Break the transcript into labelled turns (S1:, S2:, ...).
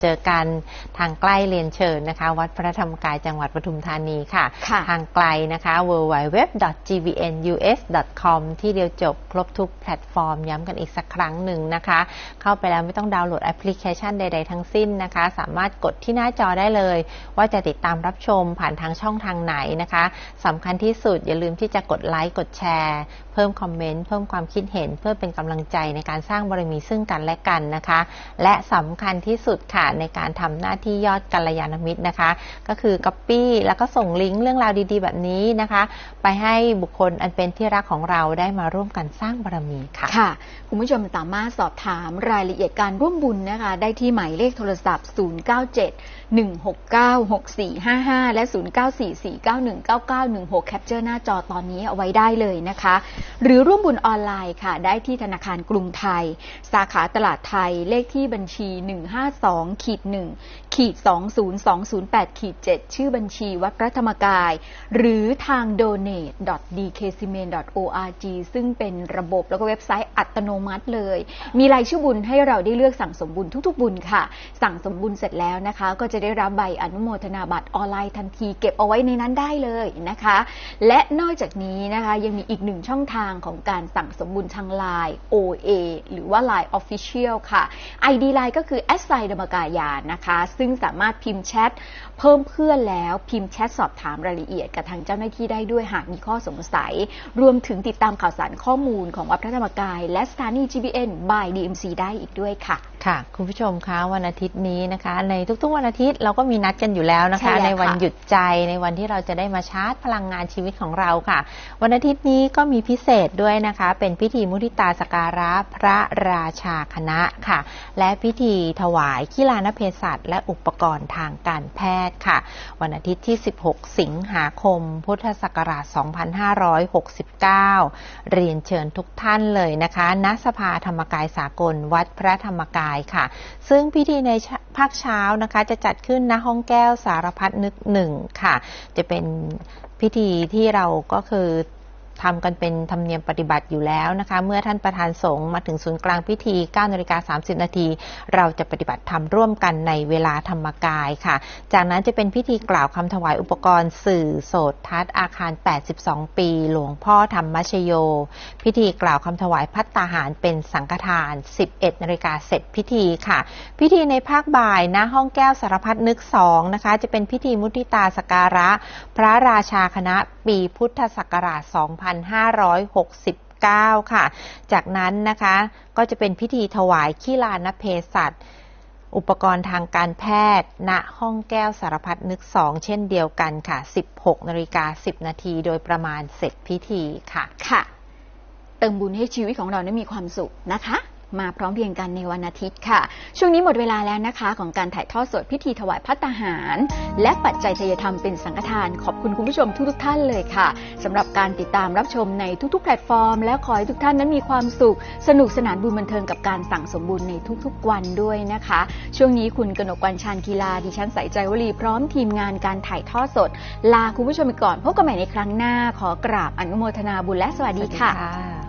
S1: เจอกันทางใกล้เรียนเชิญนะคะวัดพระธรรมกายจังหวัดปทุมธานีค่ะทางไกลนะคะ www.gbnus.com ที่เดียวจบครบทุกแพลตฟอร์มย้ำกันอีกสักครั้งหนึ่งนะคะเข้าไปแล้วไม่ต้องดาวน์โหลดแอปพลิเคชันใดๆทั้งสิ้นนะคะสามารถกดที่หน้าจอได้เลยว่าจะติดตามรับชมผ่านทางช่องทางไหนนะคะสำคัญที่สุดอย่าลืมที่จะกดไลค์กดแชร์เพิ่มคอมเมนต์เพิ่มความคิดเห็นเพื่อเป็นกำลังใจในการสร้างบารมีซึ่งกันและกันนะคะและสำคัญที่สุดค่ะในการทำหน้าที่ยอดกัลยาณมิตรนะคะก็คือ Copy แล้วก็ส่งลิงก์เรื่องราวดีๆแบบนี้นะคะไปให้บุคคลอันเป็นที่รักของเราได้มาร่วมกันสร้างบารมีค่ะ
S2: ค่ะคุณผู้ชมสามารถสอบถามรายละเอียดการร่วมบุญนะคะได้ที่หมายเลขโทรศัพท์0971696455และ0944919916แคปเจอร์หน้าจอตอนนี้เอาไว้ได้เลยนะคะหรือร่วมบุญออนไลน์ค่ะได้ที่ธนาคารกรุงไทยสาขาตลาดไทยเลขที่บัญชี152-1-20208-7ชื่อบัญชีวัดพระธรรมกายหรือทาง donate.dkcmen.org ซึ่งเป็นระบบแล้วก็เว็บไซต์อัตโนมัติเลยมีรายชื่อบุญให้เราได้เลือกสั่งสมบุญทุกๆบุญค่ะสั่งสมบุญเสร็จแล้วนะคะก็จะได้รับใบอนุโมทนาบัตรออนไลน์ทันทีเก็บเอาไว้ในนั้นได้เลยนะคะและนอกจากนี้นะคะยังมีอีกหนึ่งช่องทางของการสั่งสมบุญทาง LINE OA หรือว่า LINE Official ค่ะ ID LINE ก็คือ @ธรรมกายานะคะซึ่งสามารถพิมพ์แชทเพิ่มเพื่อนแล้วพิมพ์แชทสอบถามรายละเอียดกับทางเจ้าหน้าที่ได้ด้วยหากมีข้อสงสัยรวมถึงติดตามข่าวสารข้อมูลของวัดพระธรรมกายและสถานี GBN by DMC ได้อีกด้วยค่ะ
S1: ค่ะคุณผู้ชมคะวันอาทิตย์นี้นะคะในทุกๆวันอาทิตย์เราก็มีนัดกันอยู่แล้วนะคะในวันหยุดใจในวันที่เราจะได้มาชาร์จพลังงานชีวิตของเราค่ะวันอาทิตย์นี้ก็มีพิเศษด้วยนะคะเป็นพิธีมุทิตาสักการะพระราชาคณะค่ะและพิธีถวายขีฬานเภสัชและอุปกรณ์ทางการแพทย์ค่ะวันอาทิตย์ที่16สิงหาคมพุทธศักราช2569เรียนเชิญทุกท่านเลยนะคะณสภาธรรมกายสากลวัดพระธรรมกายค่ะซึ่งพิธีในภาคเช้านะคะจะจัดขึ้นณห้องแก้วสารพัดนึก1ค่ะจะเป็นพิธีที่เราก็คือทำกันเป็นธรรมเนียมปฏิบัติอยู่แล้วนะคะเมื่อท่านประธานสงฆ์มาถึงศูนย์กลางพิธี 9:30 น.เราจะปฏิบัติธรรมร่วมกันในเวลาธรรมกายค่ะจากนั้นจะเป็นพิธีกล่าวคำถวายอุปกรณ์สื่อโสตทัศน์อาคาร82ปีหลวงพ่อธรรมชโยพิธีกล่าวคำถวายภัตตาหารเป็นสังฆทาน 11 น.เสร็จพิธีค่ะพิธีในภาคบ่ายณห้องแก้วสารพัดนึก2นะคะจะเป็นพิธีมุทิตาสักการะพระราชาคณะปีพุทธศักราช2569ค่ะจากนั้นนะคะก็จะเป็นพิธีถวายขีฬานเภสัชอุปกรณ์ทางการแพทย์ณห้องแก้วสารพัดนึก2เช่นเดียวกันค่ะ 16:10 น.โดยประมาณเสร็จพิธีค่ะ
S2: ค่ะเติมบุญให้ชีวิตของเราได้มีความสุขนะคะมาพร้อมเพรียงกันในวันอาทิตย์ค่ะช่วงนี้หมดเวลาแล้วนะคะของการถ่ายทอดสดพิธีถวายภัตตาหารและปัจจัยทายธรรมเป็นสังฆทานขอบคุณคุณผู้ชมทุกท่านเลยค่ะสำหรับการติดตามรับชมในทุกๆแพลตฟอร์มและขอให้ทุกท่านนั้นมีความสุขสนุกสนานบุญบันเทิงกับการสั่งสมบุญในทุกๆวันด้วยนะคะช่วงนี้คุณกนกวรรณ ชาญกีฬาดิฉันใสใจวลีพร้อมทีมงานการถ่ายทอดสดลาคุณผู้ชมไปก่อนพบกันใหม่ในครั้งหน้าขอกราบอนุโมทนาบุญและสวัสดีค่ะ